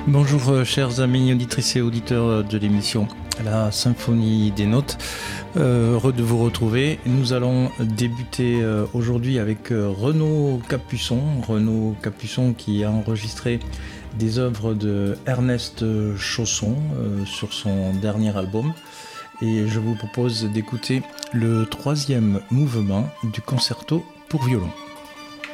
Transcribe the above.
Bonjour chers amis auditrices et auditeurs de l'émission La Symphonie des Notes. Heureux de vous retrouver. Nous allons débuter aujourd'hui avec Renaud Capuçon. Renaud Capuçon qui a enregistré des œuvres de Ernest Chausson sur son dernier album. Et je vous propose d'écouter le troisième mouvement du concerto pour violon.